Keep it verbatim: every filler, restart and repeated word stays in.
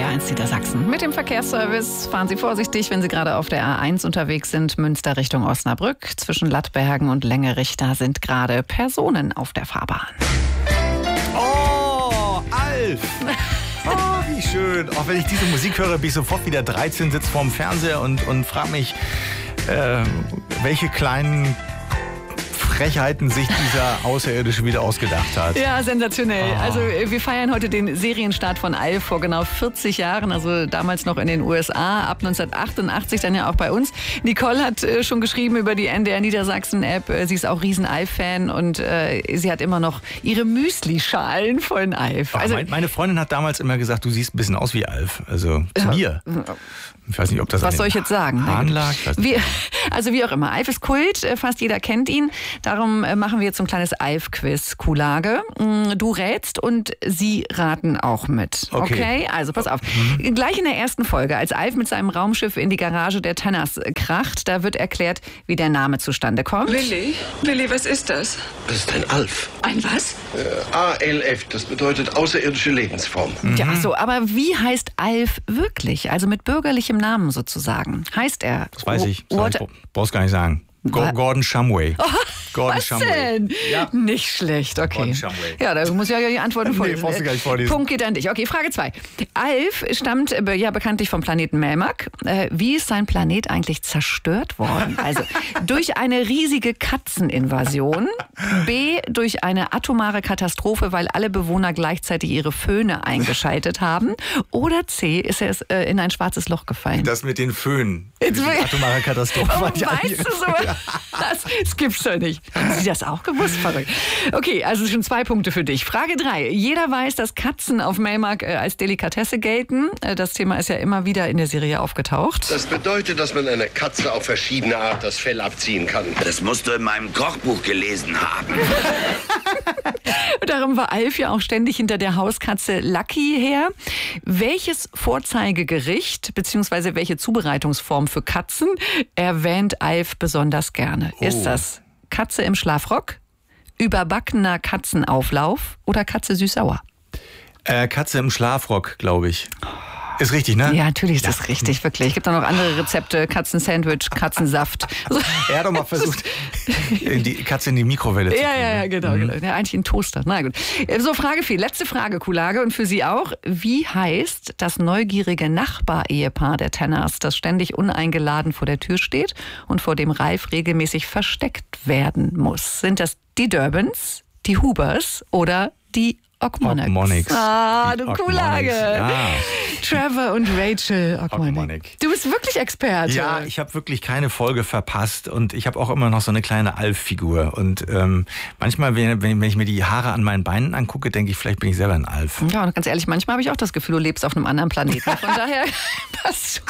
R eins Niedersachsen. Mit dem Verkehrsservice fahren Sie vorsichtig, wenn Sie gerade auf der A eins unterwegs sind, Münster Richtung Osnabrück. Zwischen Lattbergen und Längerich, da sind gerade Personen auf der Fahrbahn. Oh, Alf! Oh, wie schön. Auch wenn ich diese Musik höre, bin ich sofort wieder dreizehn, sitze vorm Fernseher und, und frage mich, äh, welche kleinen Frechheiten sich dieser Außerirdische wieder ausgedacht hat. Ja, sensationell. Oh. Also wir feiern heute den Serienstart von Alf vor genau vierzig Jahren, also damals noch in den U S A, ab neunzehnhundertachtundachtzig dann ja auch bei uns. Nicole hat äh, schon geschrieben über die N D R Niedersachsen-App, äh, sie ist auch riesen Alf-Fan und äh, sie hat immer noch ihre Müsli-Schalen von Alf. Ach, Also, mein, meine Freundin hat damals immer gesagt, du siehst ein bisschen aus wie Alf, also zu mir. Ich weiß nicht, ob das was an den soll ich jetzt sagen? Haaren lag. Wie, also wie auch immer, Alf ist Kult, fast jeder kennt ihn. Darum machen wir jetzt so ein kleines Alf-Quiz, Kuhlage. Du rätst und sie raten auch mit. Okay, okay? Also pass auf. Mhm. Gleich in der ersten Folge, als Alf mit seinem Raumschiff in die Garage der Tenners kracht, da wird erklärt, wie der Name zustande kommt. Willi, Willi, was ist das? Das ist ein Alf. Ein was? Äh, A L F, das bedeutet außerirdische Lebensform. Mhm. Ja, so, aber wie heißt Alf wirklich? Also mit bürgerlichem Namen sozusagen. Heißt er? Das weiß ich. What? ich brauch's gar nicht sagen. Go- Gordon Shumway. Oh, Gordon was Shumway. denn? Ja. Nicht schlecht, okay. Gordon Shumway. Ja, da muss ich ja die Antworten Nee, vorlesen. brauchst du gar nicht vorlesen. Punkt geht an dich. Okay, Frage zwei. Alf stammt äh, ja bekanntlich vom Planeten Melmac. Äh, wie ist sein Planet eigentlich zerstört worden? Also durch eine riesige Katzeninvasion, B, durch eine atomare Katastrophe, weil alle Bewohner gleichzeitig ihre Föhne eingeschaltet haben, oder C, ist er äh, in ein schwarzes Loch gefallen? Das mit den Föhnen. Jetzt Die will- atomare Katastrophe. Oh, war die weißt eigene du so? Frage. Das, das gibt's doch nicht. Haben Sie das auch gewusst? Verrückt. Okay, also schon zwei Punkte für dich. Frage drei. Jeder weiß, dass Katzen auf Melmac äh, als Delikatesse gelten. Äh, das Thema ist ja immer wieder in der Serie aufgetaucht. Das bedeutet, dass man einer Katze auf verschiedene Art das Fell abziehen kann. Das musst du in meinem Kochbuch gelesen haben. Darum war Alf ja auch ständig hinter der Hauskatze Lucky her. Welches Vorzeigegericht bzw. welche Zubereitungsform für Katzen erwähnt Alf besonders gerne? Oh. Ist das Katze im Schlafrock, überbackener Katzenauflauf oder Katze süß-sauer? Äh, Katze im Schlafrock, glaube ich. Ist richtig, ne? Ja, natürlich ist das richtig, wirklich. Es gibt auch noch andere Rezepte, Katzensandwich, Katzensaft. Er hat doch mal versucht, die Katze in die Mikrowelle zu Ja, kriegen. ja, ja, genau. Mhm. genau. Ja, eigentlich ein Toaster. Na gut. So, Frage vier. Letzte Frage, Kuhlage. Und für Sie auch. Wie heißt das neugierige Nachbar-Ehepaar der Tenners, das ständig uneingeladen vor der Tür steht und vor dem Ralf regelmäßig versteckt werden muss? Sind das die Durbans, die Hubers oder die Ogmonics? Ogmonics. Ah, Die du Ogmonics. Kuhlage. Ja. Trevor und Rachel Ogmonic. Ogmonic. Du bist wirklich Experte. Ja, ich habe wirklich keine Folge verpasst und ich habe auch immer noch so eine kleine Alf-Figur. Und ähm, manchmal, wenn, wenn ich mir die Haare an meinen Beinen angucke, denke ich, vielleicht bin ich selber ein Alf. Ja, und ganz ehrlich, manchmal habe ich auch das Gefühl, du lebst auf einem anderen Planeten. Von daher passt